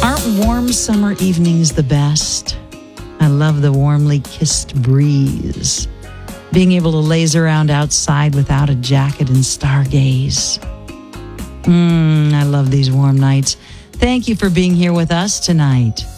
Aren't warm summer evenings the best? I love the warmly kissed breeze. Being able to laze around outside without a jacket and stargaze. I love these warm nights. Thank you for being here with us tonight.